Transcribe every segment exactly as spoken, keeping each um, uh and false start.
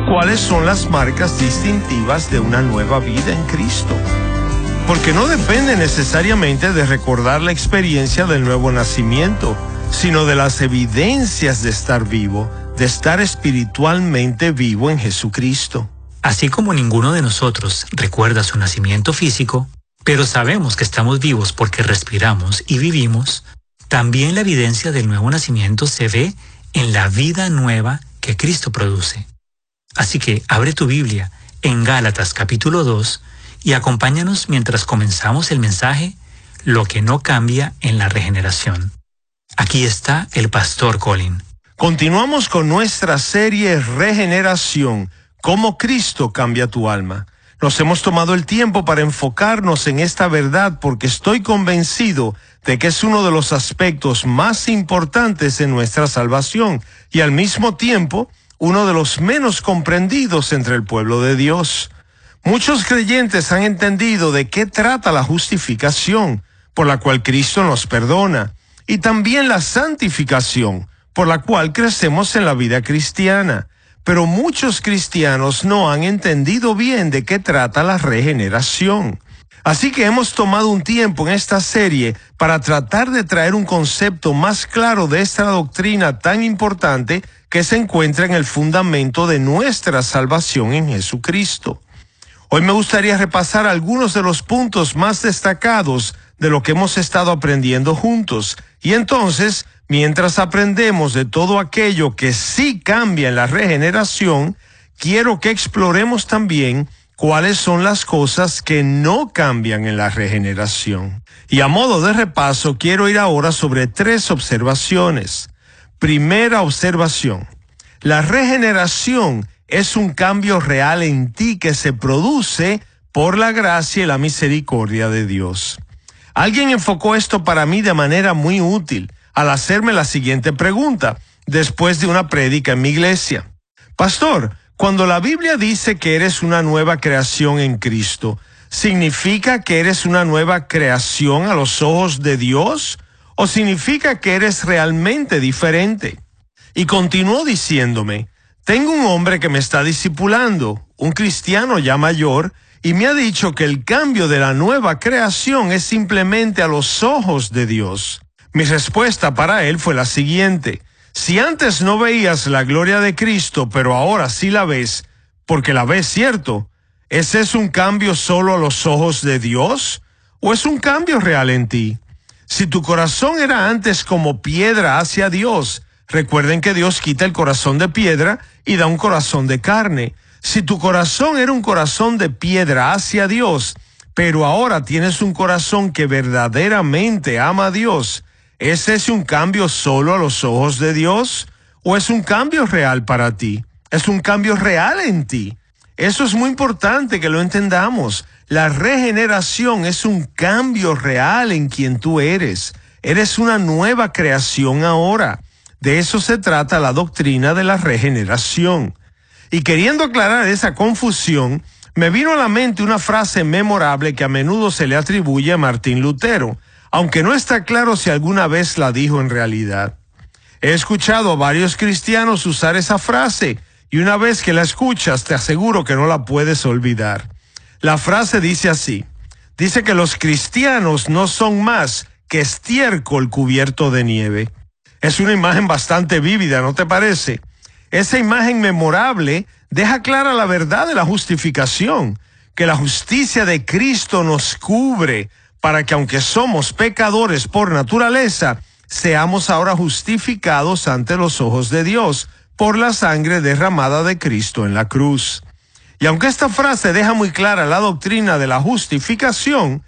cuáles son las marcas distintivas de una nueva vida en Cristo. Porque no depende necesariamente de recordar la experiencia del nuevo nacimiento, sino de las evidencias de estar vivo, de estar espiritualmente vivo en Jesucristo. Así como ninguno de nosotros recuerda su nacimiento físico, pero sabemos que estamos vivos porque respiramos y vivimos, también la evidencia del nuevo nacimiento se ve en la vida nueva que Cristo produce. Así que abre tu Biblia en Gálatas capítulo dos y acompáñanos mientras comenzamos el mensaje Lo que no cambia en la regeneración. Aquí está el pastor Colin. Continuamos con nuestra serie Regeneración, cómo Cristo cambia tu alma. Nos hemos tomado el tiempo para enfocarnos en esta verdad porque estoy convencido de que es uno de los aspectos más importantes en nuestra salvación y al mismo tiempo uno de los menos comprendidos entre el pueblo de Dios. Muchos creyentes han entendido de qué trata la justificación, por la cual Cristo nos perdona, y también la santificación, por la cual crecemos en la vida cristiana. Pero muchos cristianos no han entendido bien de qué trata la regeneración. Así que hemos tomado un tiempo en esta serie para tratar de traer un concepto más claro de esta doctrina tan importante que se encuentra en el fundamento de nuestra salvación en Jesucristo. Hoy me gustaría repasar algunos de los puntos más destacados de lo que hemos estado aprendiendo juntos. Y entonces, mientras aprendemos de todo aquello que sí cambia en la regeneración, quiero que exploremos también cuáles son las cosas que no cambian en la regeneración. Y a modo de repaso, quiero ir ahora sobre tres observaciones. Primera observación: la regeneración es un cambio real en ti que se produce por la gracia y la misericordia de Dios. Alguien enfocó esto para mí de manera muy útil al hacerme la siguiente pregunta después de una prédica en mi iglesia. Pastor, cuando la Biblia dice que eres una nueva creación en Cristo, ¿significa que eres una nueva creación a los ojos de Dios o significa que eres realmente diferente? Y continuó diciéndome: tengo un hombre que me está discipulando, un cristiano ya mayor, y me ha dicho que el cambio de la nueva creación es simplemente a los ojos de Dios. Mi respuesta para él fue la siguiente: si antes no veías la gloria de Cristo, pero ahora sí la ves, porque la ves, ¿cierto? ¿Ese es un cambio solo a los ojos de Dios? ¿O es un cambio real en ti? Si tu corazón era antes como piedra hacia Dios, recuerden que Dios quita el corazón de piedra y da un corazón de carne. Si tu corazón era un corazón de piedra hacia Dios, pero ahora tienes un corazón que verdaderamente ama a Dios, ¿es ese un cambio solo a los ojos de Dios? ¿O es un cambio real para ti? ¿Es un cambio real en ti? Eso es muy importante que lo entendamos. La regeneración es un cambio real en quien tú eres. Eres una nueva creación ahora. De eso se trata la doctrina de la regeneración. Y queriendo aclarar esa confusión, me vino a la mente una frase memorable que a menudo se le atribuye a Martín Lutero, aunque no está claro si alguna vez la dijo en realidad. He escuchado a varios cristianos usar esa frase, y una vez que la escuchas te aseguro que no la puedes olvidar. La frase dice así: dice que los cristianos no son más que estiércol cubierto de nieve. Es una imagen bastante vívida, ¿no te parece? Esa imagen memorable deja clara la verdad de la justificación, que la justicia de Cristo nos cubre para que, aunque somos pecadores por naturaleza, seamos ahora justificados ante los ojos de Dios por la sangre derramada de Cristo en la cruz. Y aunque esta frase deja muy clara la doctrina de la justificación,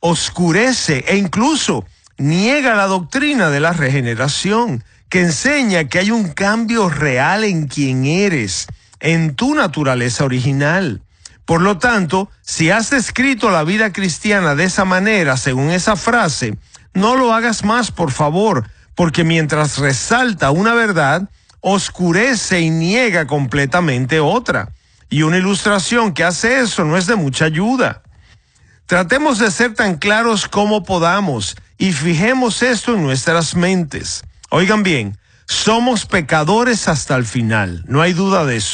oscurece e incluso niega la doctrina de la regeneración, que enseña que hay un cambio real en quien eres, en tu naturaleza original. Por lo tanto, si has escrito la vida cristiana de esa manera, según esa frase, no lo hagas más, por favor, porque mientras resalta una verdad, oscurece y niega completamente otra. Y una ilustración que hace eso no es de mucha ayuda. Tratemos de ser tan claros como podamos y fijemos esto en nuestras mentes. Oigan bien, somos pecadores hasta el final, no hay duda de eso.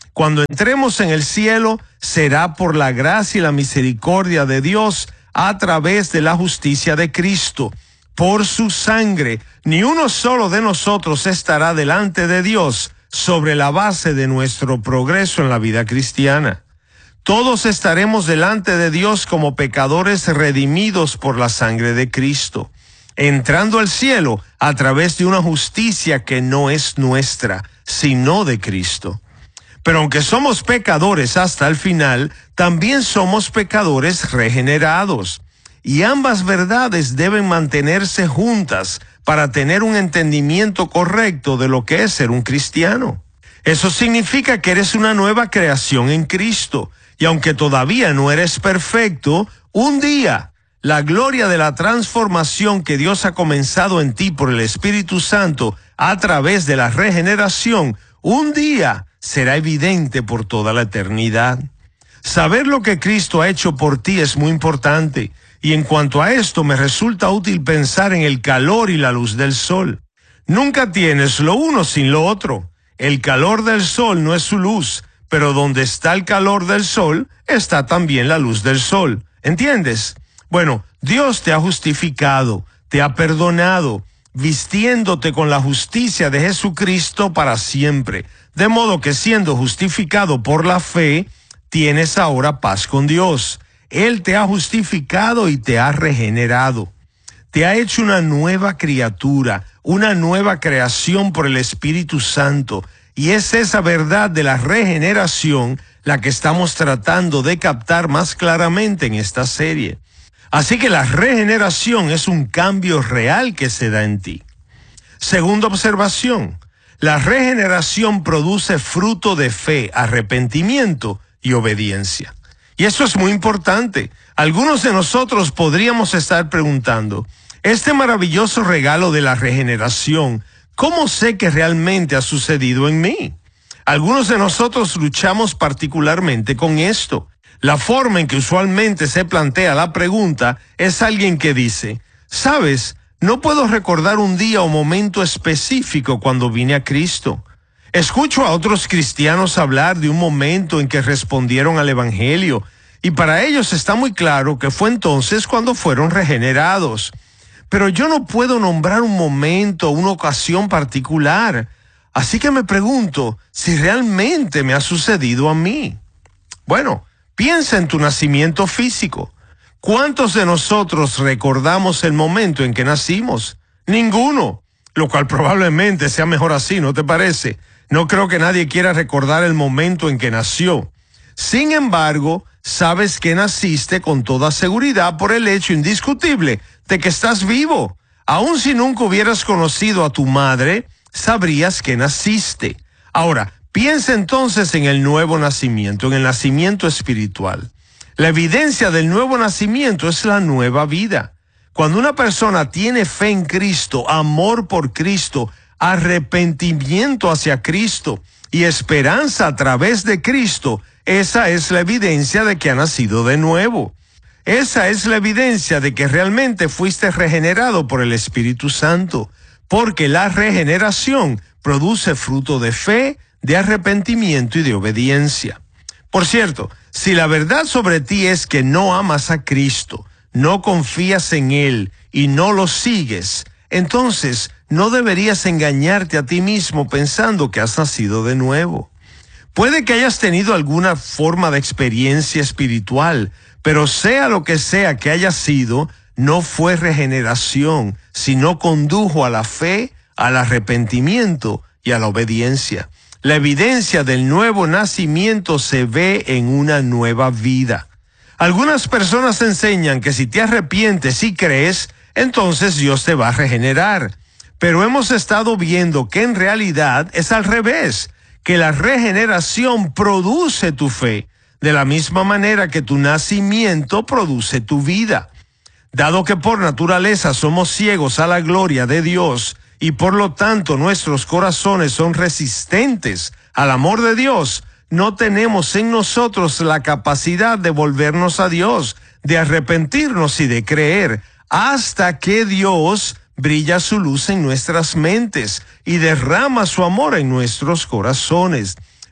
Cuando entremos en el cielo, será por la gracia y la misericordia de Dios a través de la justicia de Cristo. Por su sangre, ni uno solo de nosotros estará delante de Dios sobre la base de nuestro progreso en la vida cristiana. Todos estaremos delante de Dios como pecadores redimidos por la sangre de Cristo, entrando al cielo a través de una justicia que no es nuestra, sino de Cristo. Pero aunque somos pecadores hasta el final, también somos pecadores regenerados. Y ambas verdades deben mantenerse juntas para tener un entendimiento correcto de lo que es ser un cristiano. Eso significa que eres una nueva creación en Cristo. Y aunque todavía no eres perfecto, un día la gloria de la transformación que Dios ha comenzado en ti por el Espíritu Santo a través de la regeneración, un día será evidente por toda la eternidad. Saber lo que Cristo ha hecho por ti es muy importante, y en cuanto a esto me resulta útil pensar en el calor y la luz del sol. Nunca tienes lo uno sin lo otro. El calor del sol no es su luz, pero donde está el calor del sol, está también la luz del sol. ¿Entiendes? Bueno, Dios te ha justificado, te ha perdonado, vistiéndote con la justicia de Jesucristo para siempre. De modo que siendo justificado por la fe, tienes ahora paz con Dios. Él te ha justificado y te ha regenerado. Te ha hecho una nueva criatura, una nueva creación por el Espíritu Santo. Y es esa verdad de la regeneración la que estamos tratando de captar más claramente en esta serie. Así que la regeneración es un cambio real que se da en ti. Segunda observación, la regeneración produce fruto de fe, arrepentimiento y obediencia. Y eso es muy importante. Algunos de nosotros podríamos estar preguntando, este maravilloso regalo de la regeneración, ¿cómo sé que realmente ha sucedido en mí? Algunos de nosotros luchamos particularmente con esto. La forma en que usualmente se plantea la pregunta es alguien que dice, ¿sabes? No puedo recordar un día o momento específico cuando vine a Cristo. Escucho a otros cristianos hablar de un momento en que respondieron al Evangelio, y para ellos está muy claro que fue entonces cuando fueron regenerados. Pero yo no puedo nombrar un momento, una ocasión particular. Así que me pregunto si realmente me ha sucedido a mí. Bueno, piensa en tu nacimiento físico. ¿Cuántos de nosotros recordamos el momento en que nacimos? Ninguno, lo cual probablemente sea mejor así, ¿no te parece? No creo que nadie quiera recordar el momento en que nació. Sin embargo, sabes que naciste con toda seguridad por el hecho indiscutible de que estás vivo. Aun si nunca hubieras conocido a tu madre, sabrías que naciste. Ahora, piensa entonces en el nuevo nacimiento, en el nacimiento espiritual. La evidencia del nuevo nacimiento es la nueva vida. Cuando una persona tiene fe en Cristo, amor por Cristo, arrepentimiento hacia Cristo y esperanza a través de Cristo, esa es la evidencia de que ha nacido de nuevo. Esa es la evidencia de que realmente fuiste regenerado por el Espíritu Santo, porque la regeneración produce fruto de fe, de arrepentimiento y de obediencia. Por cierto, si la verdad sobre ti es que no amas a Cristo, no confías en Él y no lo sigues, entonces no deberías engañarte a ti mismo pensando que has nacido de nuevo. Puede que hayas tenido alguna forma de experiencia espiritual, pero sea lo que sea que haya sido, no fue regeneración, sino condujo a la fe, al arrepentimiento y a la obediencia. La evidencia del nuevo nacimiento se ve en una nueva vida. Algunas personas enseñan que si te arrepientes y crees, entonces Dios te va a regenerar. Pero hemos estado viendo que en realidad es al revés, que la regeneración produce tu fe, de la misma manera que tu nacimiento produce tu vida. Dado que por naturaleza somos ciegos a la gloria de Dios y por lo tanto nuestros corazones son resistentes al amor de Dios, no tenemos en nosotros la capacidad de volvernos a Dios, de arrepentirnos y de creer, hasta que Dios brilla su luz en nuestras mentes y derrama su amor en nuestros corazones.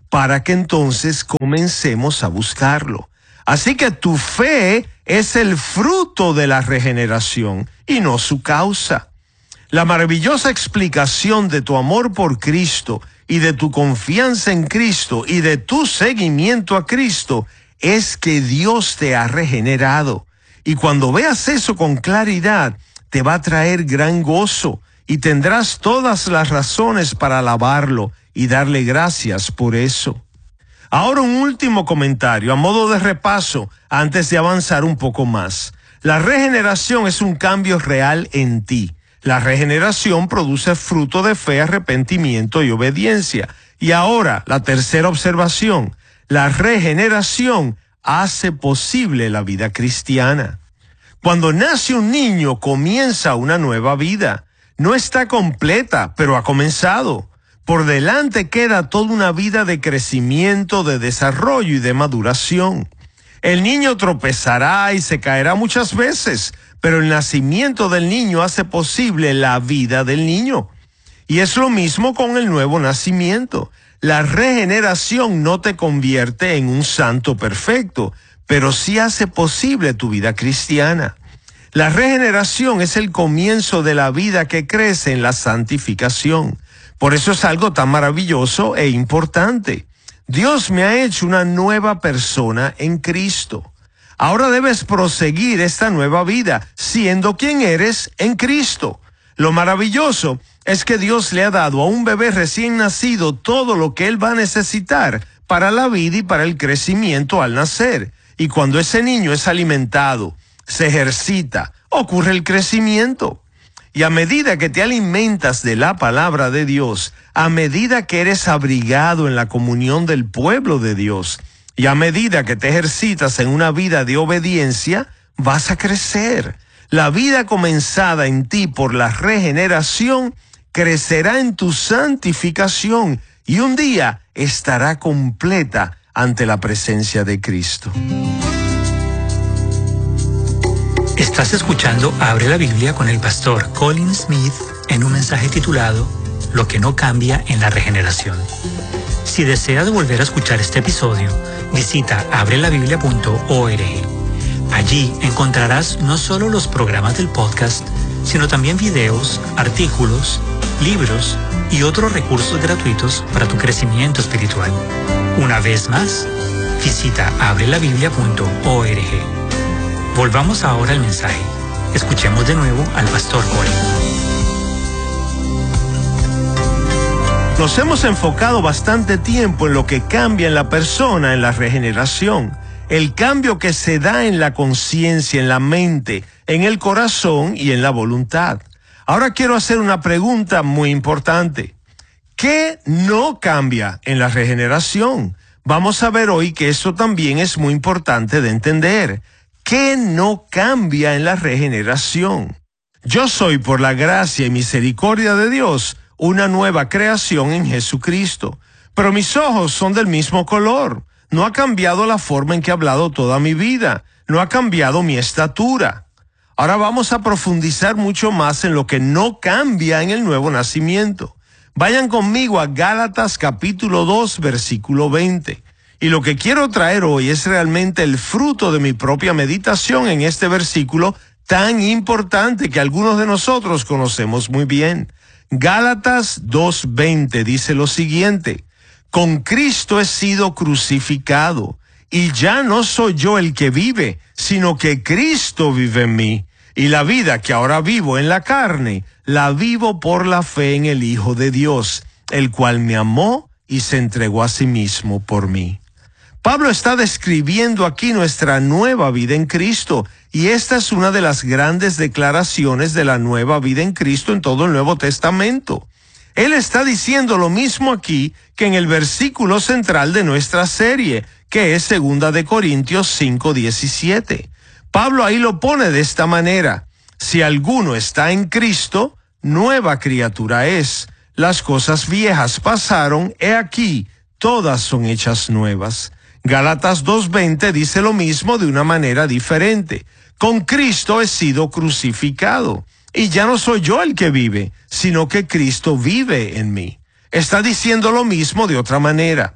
para que entonces comencemos a buscarlo. Así que tu fe es el fruto de la regeneración y no su causa. La maravillosa explicación de tu amor por Cristo y de tu confianza en Cristo y de tu seguimiento a Cristo es que Dios te ha regenerado. Y cuando veas eso con claridad, te va a traer gran gozo y tendrás todas las razones para alabarlo y darle gracias por eso. Ahora un último comentario a modo de repaso antes de avanzar un poco más. La regeneración es un cambio real en ti. La regeneración produce fruto de fe, arrepentimiento y obediencia. Y ahora, la tercera observación. La regeneración hace posible la vida cristiana. Cuando nace un niño, comienza una nueva vida. No está completa, pero ha comenzado. Por delante queda toda una vida de crecimiento, de desarrollo y de maduración. El niño tropezará y se caerá muchas veces, pero el nacimiento del niño hace posible la vida del niño. Y es lo mismo con el nuevo nacimiento. La regeneración no te convierte en un santo perfecto, pero sí hace posible tu vida cristiana. La regeneración es el comienzo de la vida que crece en la santificación. Por eso es algo tan maravilloso e importante. Dios me ha hecho una nueva persona en Cristo. Ahora debes proseguir esta nueva vida, siendo quien eres en Cristo. Lo maravilloso es que Dios le ha dado a un bebé recién nacido todo lo que él va a necesitar para la vida y para el crecimiento al nacer. Y cuando ese niño es alimentado, se ejercita, ocurre el crecimiento. Y a medida que te alimentas de la palabra de Dios, a medida que eres abrigado en la comunión del pueblo de Dios, y a medida que te ejercitas en una vida de obediencia, vas a crecer. La vida comenzada en ti por la regeneración crecerá en tu santificación y un día estará completa ante la presencia de Cristo. Estás escuchando Abre la Biblia con el pastor Colin Smith en un mensaje titulado Lo que no cambia en la regeneración. Si deseas volver a escuchar este episodio, visita abre la biblia punto org. Allí encontrarás no solo los programas del podcast, sino también videos, artículos, libros y otros recursos gratuitos para tu crecimiento espiritual. Una vez más, visita abre la biblia punto org. Volvamos ahora al mensaje. Escuchemos de nuevo al pastor Colin. Nos hemos enfocado bastante tiempo en lo que cambia en la persona en la regeneración, el cambio que se da en la conciencia, en la mente, en el corazón y en la voluntad. Ahora quiero hacer una pregunta muy importante. ¿Qué no cambia en la regeneración? Vamos a ver hoy que eso también es muy importante de entender. ¿Qué no cambia en la regeneración? Yo soy, por la gracia y misericordia de Dios, una nueva creación en Jesucristo. Pero mis ojos son del mismo color. No ha cambiado la forma en que he hablado toda mi vida. No ha cambiado mi estatura. Ahora vamos a profundizar mucho más en lo que no cambia en el nuevo nacimiento. Vayan conmigo a Gálatas capítulo dos, versículo veinte. Y lo que quiero traer hoy es realmente el fruto de mi propia meditación en este versículo tan importante que algunos de nosotros conocemos muy bien. Gálatas dos veinte dice lo siguiente: con Cristo he sido crucificado, y ya no soy yo el que vive, sino que Cristo vive en mí. Y la vida que ahora vivo en la carne, la vivo por la fe en el Hijo de Dios, el cual me amó y se entregó a sí mismo por mí. Pablo está describiendo aquí nuestra nueva vida en Cristo, y esta es una de las grandes declaraciones de la nueva vida en Cristo en todo el Nuevo Testamento. Él está diciendo lo mismo aquí que en el versículo central de nuestra serie, que es segunda de Corintios cinco diecisiete. Pablo ahí lo pone de esta manera: si alguno está en Cristo, nueva criatura es. Las cosas viejas pasaron, he aquí, todas son hechas nuevas. Gálatas dos veinte dice lo mismo de una manera diferente. Con Cristo he sido crucificado, y ya no soy yo el que vive, sino que Cristo vive en mí. Está diciendo lo mismo de otra manera.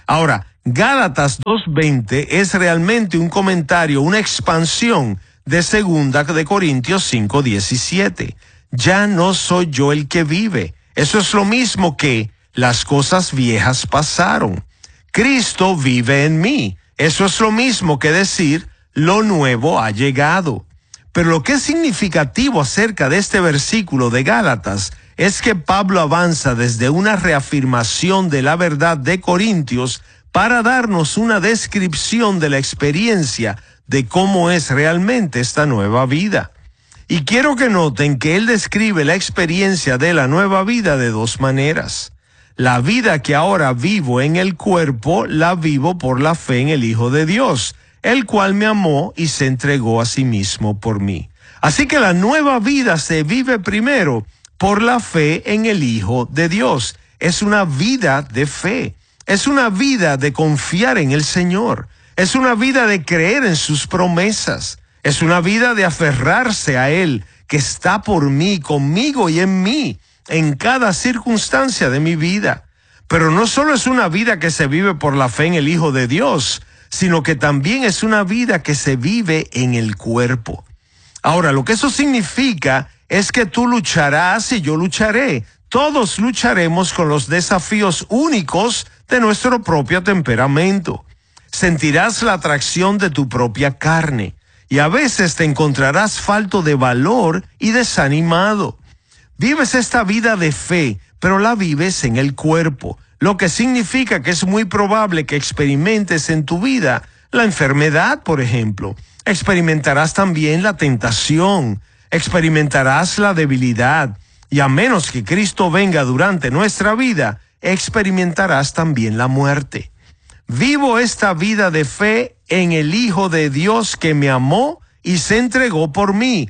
Ahora, Gálatas dos veinte es realmente un comentario, una expansión de segunda de Corintios cinco diecisiete. Ya no soy yo el que vive. Eso es lo mismo que las cosas viejas pasaron. Cristo vive en mí. Eso es lo mismo que decir lo nuevo ha llegado. Pero lo que es significativo acerca de este versículo de Gálatas es que Pablo avanza desde una reafirmación de la verdad de Corintios para darnos una descripción de la experiencia de cómo es realmente esta nueva vida. Y quiero que noten que él describe la experiencia de la nueva vida de dos maneras. La vida que ahora vivo en el cuerpo, la vivo por la fe en el Hijo de Dios, el cual me amó y se entregó a sí mismo por mí. Así que la nueva vida se vive primero por la fe en el Hijo de Dios. Es una vida de fe. Es una vida de confiar en el Señor. Es una vida de creer en sus promesas. Es una vida de aferrarse a Él, que está por mí, conmigo y en mí, en cada circunstancia de mi vida. Pero no solo es una vida que se vive por la fe en el Hijo de Dios, sino que también es una vida que se vive en el cuerpo. Ahora, lo que eso significa es que tú lucharás y yo lucharé. Todos lucharemos con los desafíos únicos de nuestro propio temperamento. Sentirás la atracción de tu propia carne y a veces te encontrarás falto de valor y desanimado. Vives esta vida de fe, pero la vives en el cuerpo, lo que significa que es muy probable que experimentes en tu vida la enfermedad, por ejemplo. Experimentarás también la tentación, experimentarás la debilidad, y a menos que Cristo venga durante nuestra vida, experimentarás también la muerte. Vivo esta vida de fe en el Hijo de Dios que me amó y se entregó por mí,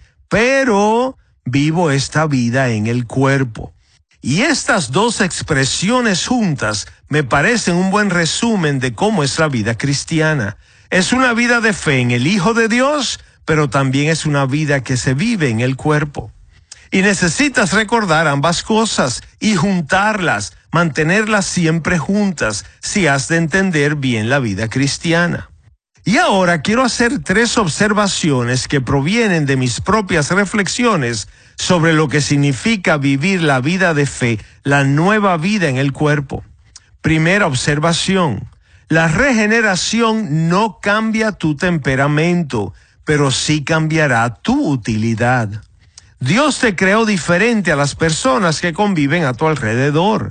pero vivo esta vida en el cuerpo. Y estas dos expresiones juntas me parecen un buen resumen de cómo es la vida cristiana. Es una vida de fe en el Hijo de Dios, pero también es una vida que se vive en el cuerpo. Y necesitas recordar ambas cosas y juntarlas, mantenerlas siempre juntas, si has de entender bien la vida cristiana. Y ahora quiero hacer tres observaciones que provienen de mis propias reflexiones sobre lo que significa vivir la vida de fe, la nueva vida en el cuerpo. Primera observación: la regeneración no cambia tu temperamento, pero sí cambiará tu utilidad. Dios te creó diferente a las personas que conviven a tu alrededor.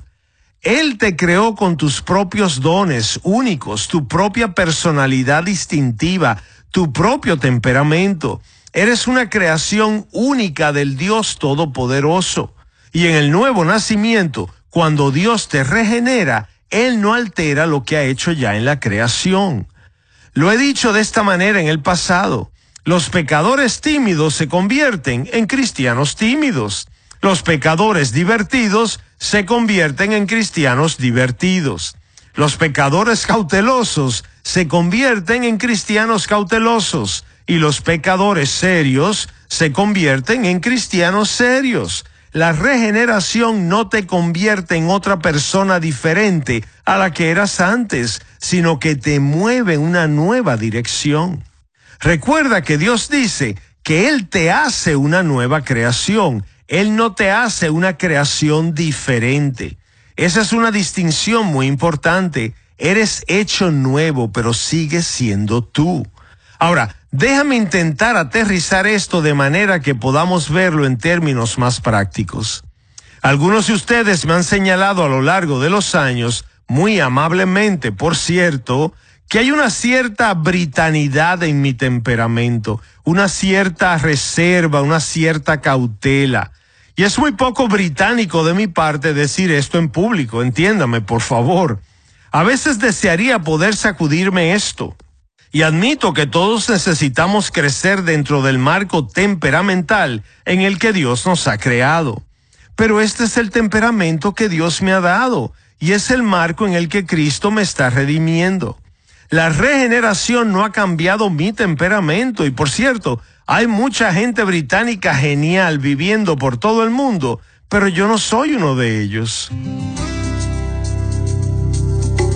Él te creó con tus propios dones únicos, tu propia personalidad distintiva, tu propio temperamento. Eres una creación única del Dios Todopoderoso. Y en el nuevo nacimiento, cuando Dios te regenera, Él no altera lo que ha hecho ya en la creación. Lo he dicho de esta manera en el pasado. Los pecadores tímidos se convierten en cristianos tímidos. Los pecadores divertidos se convierten en cristianos divertidos. Los pecadores cautelosos se convierten en cristianos cautelosos. Y los pecadores serios se convierten en cristianos serios. La regeneración no te convierte en otra persona diferente a la que eras antes, sino que te mueve en una nueva dirección. Recuerda que Dios dice que Él te hace una nueva creación. Él no te hace una creación diferente. Esa es una distinción muy importante. Eres hecho nuevo, pero sigues siendo tú. Ahora, déjame intentar aterrizar esto de manera que podamos verlo en términos más prácticos. Algunos de ustedes me han señalado a lo largo de los años, muy amablemente, por cierto, que hay una cierta britanidad en mi temperamento, una cierta reserva, una cierta cautela. Y es muy poco británico de mi parte decir esto en público, entiéndame, por favor. A veces desearía poder sacudirme esto. Y admito que todos necesitamos crecer dentro del marco temperamental en el que Dios nos ha creado. Pero este es el temperamento que Dios me ha dado, y es el marco en el que Cristo me está redimiendo. La regeneración no ha cambiado mi temperamento, y por cierto, hay mucha gente británica genial viviendo por todo el mundo, pero yo no soy uno de ellos.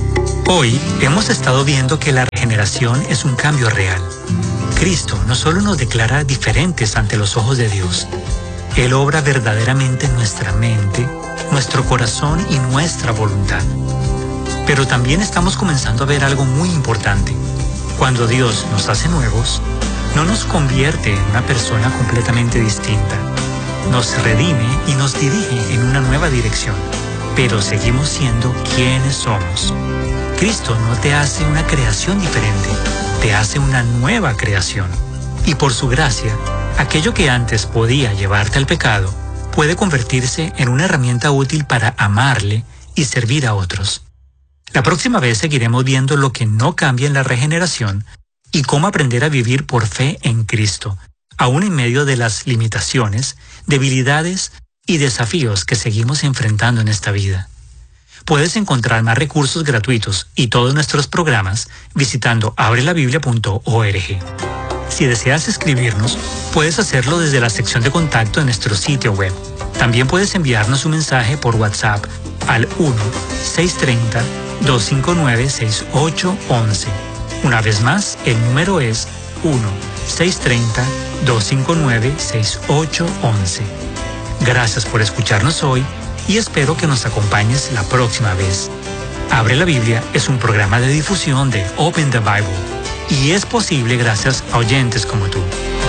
Hoy hemos estado viendo que la regeneración es un cambio real. Cristo no solo nos declara diferentes ante los ojos de Dios, Él obra verdaderamente en nuestra mente, nuestro corazón y nuestra voluntad. Pero también estamos comenzando a ver algo muy importante. Cuando Dios nos hace nuevos, no nos convierte en una persona completamente distinta. Nos redime y nos dirige en una nueva dirección, pero seguimos siendo quienes somos. Cristo no te hace una creación diferente, te hace una nueva creación. Y por su gracia, aquello que antes podía llevarte al pecado, puede convertirse en una herramienta útil para amarle y servir a otros. La próxima vez seguiremos viendo lo que no cambia en la regeneración y cómo aprender a vivir por fe en Cristo, aún en medio de las limitaciones, debilidades y desafíos que seguimos enfrentando en esta vida. Puedes encontrar más recursos gratuitos y todos nuestros programas visitando abre la biblia punto org. Si deseas escribirnos, puedes hacerlo desde la sección de contacto en nuestro sitio web. También puedes enviarnos un mensaje por WhatsApp al uno seis tres cero, dos cinco nueve, seis ocho uno uno. Una vez más, el número es uno seis tres cero, dos cinco nueve, seis ocho uno uno. Gracias por escucharnos hoy y espero que nos acompañes la próxima vez. Abre la Biblia es un programa de difusión de Open the Bible y es posible gracias a oyentes como tú.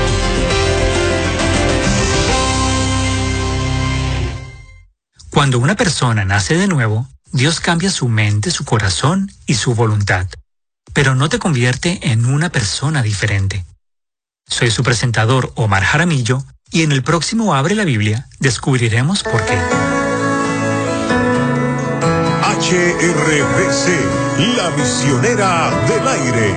Cuando una persona nace de nuevo, Dios cambia su mente, su corazón y su voluntad, pero no te convierte en una persona diferente. Soy su presentador Omar Jaramillo y en el próximo Abre la Biblia descubriremos por qué. H R V C, la misionera del aire.